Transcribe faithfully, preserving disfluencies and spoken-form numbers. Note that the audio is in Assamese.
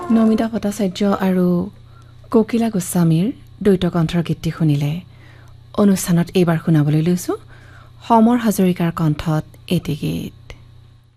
নমিতা ভট্টাচাৰ্য আৰু কোকিলা গোস্বামীৰ দ্বৈত কণ্ঠৰ গীতটি শুনিলে। অনুষ্ঠানত এইবাৰ শুনাবলৈ লৈছো সমৰ হাজৰিকাৰ কণ্ঠত এটি গীত।